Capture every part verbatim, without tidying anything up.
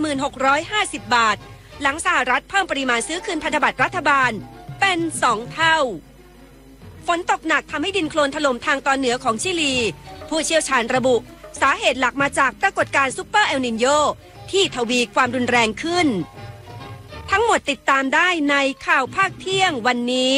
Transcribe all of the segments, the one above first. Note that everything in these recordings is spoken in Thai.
มื่นหกร้อยห้าสิบ บาทหลังสหรัฐเพิ่มปริมาณซื้อคืนพันธบัตรรัฐบาลเป็นสองเท่าฝนตกหนักทำให้ดินโคลนถล่มทางตอนเหนือของชิลีผู้เชี่ยวชาญระบุสาเหตุหลักมาจากปรากฏการณ์ซุปเปอร์เอลนิโญที่ทวีความรุนแรงขึ้นทั้งหมดติดตามได้ในข่าวภาคเที่ยงวันนี้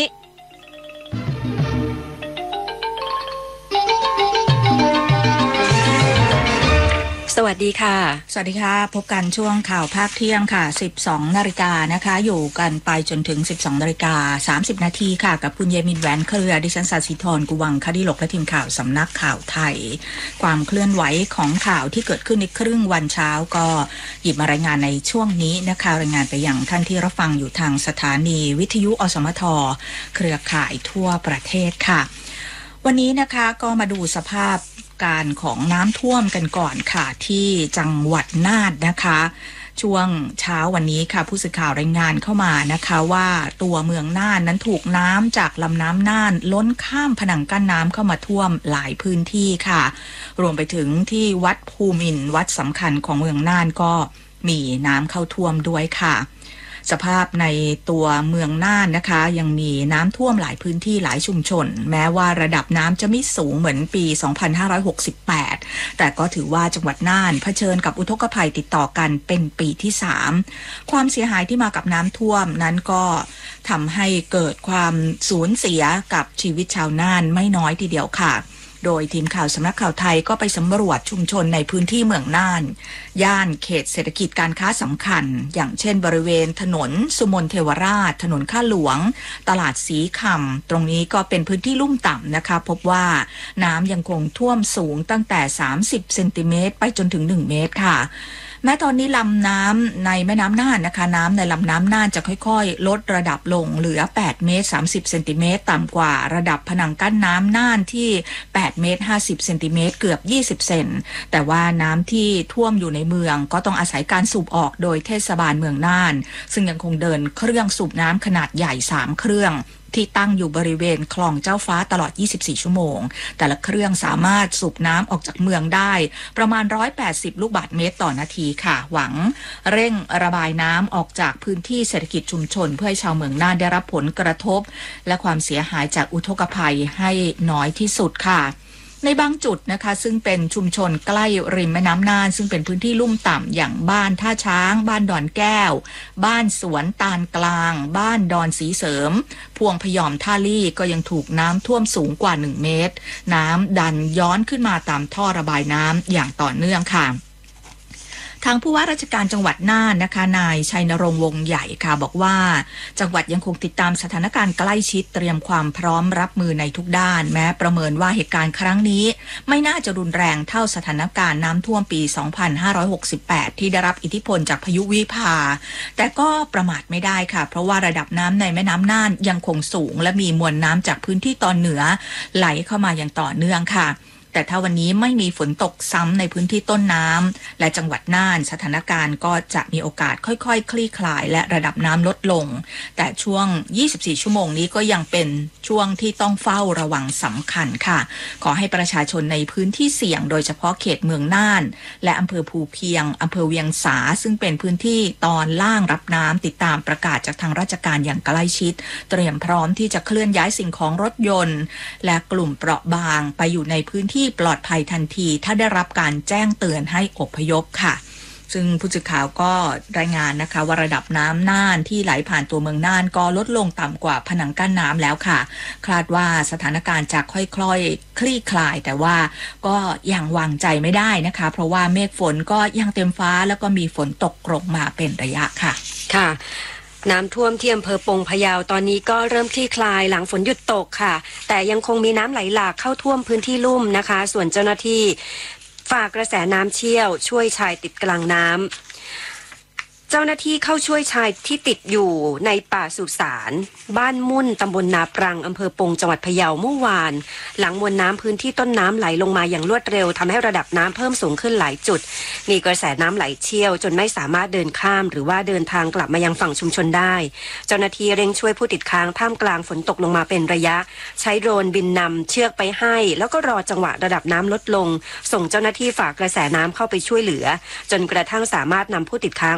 สวัสดีค่ะสวัสดีค่ะพบกันช่วงข่าวภาคเที่ยงค่ะ สิบสองนาฬิกานะคะอยู่กันไปจนถึง สิบสองนาฬิกาสามสิบนาทีค่ะกับคุณเยมินแหวนเครือดิฉันศศิธรกุวังคดิลกและทีมข่าวสำนักข่าวไทยความเคลื่อนไหวของข่าวที่เกิดขึ้นในครึ่งวันเช้าก็หยิบมารายงานในช่วงนี้นะคะรายงานไปยังท่านที่รับฟังอยู่ทางสถานีวิทยุอสมทเครือข่ายทั่วประเทศค่ะวันนี้นะคะก็มาดูสภาพการของน้ำท่วมกันก่อนค่ะที่จังหวัดน่านนะคะช่วงเช้าวันนี้ค่ะผู้สื่อข่าวรายงานเข้ามานะคะว่าตัวเมืองน่านนั้นถูกน้ำจากลำน้ำน่านล้นข้ามผนังกั้นน้ำเข้ามาท่วมหลายพื้นที่ค่ะรวมไปถึงที่วัดภูมินทร์วัดสำคัญของเมืองน่านก็มีน้ำเข้าท่วมด้วยค่ะสภาพในตัวเมืองน่านนะคะยังมีน้ำท่วมหลายพื้นที่หลายชุมชนแม้ว่าระดับน้ำจะไม่สูงเหมือนปีสองพันห้าร้อยหกสิบแปดแต่ก็ถือว่าจังหวัดน่านเผชิญกับอุทกภัยติดต่อกันเป็นปีที่สามความเสียหายที่มากับน้ำท่วมนั้นก็ทำให้เกิดความสูญเสียกับชีวิตชาวน่านไม่น้อยทีเดียวค่ะโดยทีมข่าวสำนักข่าวไทยก็ไปสำรวจชุมชนในพื้นที่เมืองน่านย่านเขตเศรษฐกิจการค้าสำคัญอย่างเช่นบริเวณถนนสุมนเทวราชถนนข้าหลวงตลาดสีคำตรงนี้ก็เป็นพื้นที่ลุ่มต่ำนะคะพบว่าน้ำยังคงท่วมสูงตั้งแต่สามสิบเซนติเมตรไปจนถึงหนึ่งเมตรค่ะแม้ตอนนี้ลำน้ำในแม่น้ำน่านนะคะน้ำในลำน้ำน่านจะค่อยๆลดระดับลงเหลือแปดเมตรสามสิบเซนติเมตรต่ำกว่าระดับผนังกั้นน้ำน่านที่แปดเมตรห้าสิบเซนติเมตรเกือบยี่สิบเซนแต่ว่าน้ำที่ท่วมอยู่ในเมืองก็ต้องอาศัยการสูบออกโดยเทศบาลเมืองน่านซึ่งยังคงเดินเครื่องสูบน้ำขนาดใหญ่สามเครื่องที่ตั้งอยู่บริเวณคลองเจ้าฟ้าตลอดยี่สิบสี่ชั่วโมงแต่ละเครื่องสามารถสูบน้ำออกจากเมืองได้ประมาณหนึ่งร้อยแปดสิบลูกบาศก์เมตรต่อนาทีค่ะหวังเร่งระบายน้ำออกจากพื้นที่เศรษฐกิจชุมชนเพื่อให้ชาวเมืองน่านได้รับผลกระทบและความเสียหายจากอุทกภัยให้น้อยที่สุดค่ะในบางจุดนะคะซึ่งเป็นชุมชนใกล้ริมแม่น้ำน่านซึ่งเป็นพื้นที่ลุ่มต่ำอย่างบ้านท่าช้างบ้านดอนแก้วบ้านสวนตาลกลางบ้านดอนสีเสริมพวงพยอมท่าลี่ก็ยังถูกน้ำท่วมสูงกว่าหนึ่งเมตรน้ำดันย้อนขึ้นมาตามท่อระบายน้ำอย่างต่อเนื่องค่ะทางผู้ว่าราชการจังหวัดน่านนะคะนายชัยนรงค์วงใหญ่ค่ะบอกว่าจังหวัดยังคงติดตามสถานการณ์ใกล้ชิดเตรียมความพร้อมรับมือในทุกด้านแม้ประเมินว่าเหตุการณ์ครั้งนี้ไม่น่าจะรุนแรงเท่าสถานการณ์น้ำท่วมปีสองพันห้าร้อยหกสิบแปดที่ได้รับอิทธิพลจากพายุวิภาแต่ก็ประมาทไม่ได้ค่ะเพราะว่าระดับน้ำในแม่น้ำน่านยังคงสูงและมีมวลน้ำจากพื้นที่ตอนเหนือไหลเข้ามาอย่างต่อเนื่องค่ะแต่ถ้าวันนี้ไม่มีฝนตกซ้ำในพื้นที่ต้นน้ำและจังหวัดน่านสถานการณ์ก็จะมีโอกาสค่อยๆคลี่คลายและระดับน้ำลดลงแต่ช่วงยี่สิบสี่ชั่วโมงนี้ก็ยังเป็นช่วงที่ต้องเฝ้าระวังสำคัญค่ะขอให้ประชาชนในพื้นที่เสี่ยงโดยเฉพาะเขตเมืองน่านและอำเภอภูเพียงอำเภอเวียงสาซึ่งเป็นพื้นที่ตอนล่างรับน้ำติดตามประกาศจากทางราชการอย่างใกล้ชิดเตรียมพร้อมที่จะเคลื่อนย้ายสิ่งของรถยนต์และกลุ่มเปราะบางไปอยู่ในพื้นที่ปลอดภัยทันทีถ้าได้รับการแจ้งเตือนให้อพยพค่ะซึ่งผู้สื่อข่าวก็รายงานนะคะว่าระดับน้ำน่านที่ไหลผ่านตัวเมืองน่านก็ลดลงต่ำกว่าผนังกั้นน้ำแล้วค่ะคาดว่าสถานการณ์จะค่อยๆคลี่คลายแต่ว่าก็ยังวางใจไม่ได้นะคะเพราะว่าเมฆฝนก็ยังเต็มฟ้าแล้วก็มีฝนตกลงมาเป็นระยะค่ะค่ะน้ำท่วมที่อำเภอปงพะเยาตอนนี้ก็เริ่มคลี่คลายหลังฝนหยุดตกค่ะแต่ยังคงมีน้ำไหลหลากเข้าท่วมพื้นที่ลุ่มนะคะส่วนเจ้าหน้าที่ฝากกระแสน้ำเชี่ยวช่วยชายติดกลางน้ำเจ้าหน้าที่เข้าช่วยชายที่ติดอยู่ในป่าสุสานบ้านมุ่นตำบลนาปรังอำเภอปงจังหวัดพะเยาเมื่อวานหลังมวลน้ำพื้นที่ต้นน้ำไหลลงมาอย่างรวดเร็วทำให้ระดับน้ำเพิ่มสูงขึ้นหลายจุดมีกระแสน้ำไหลเชี่ยวจนไม่สามารถเดินข้ามหรือว่าเดินทางกลับมายังฝั่งชุมชนได้เจ้าหน้าที่เร่งช่วยผู้ติดค้างท่ามกลางฝนตกลงมาเป็นระยะใช้โดรนบินนำเชือกไปให้แล้วก็รอจังหวะระดับน้ำลดลงส่งเจ้าหน้าที่ฝากกระแสน้ำเข้าไปช่วยเหลือจนกระทั่งสามารถนำผู้ติดค้าง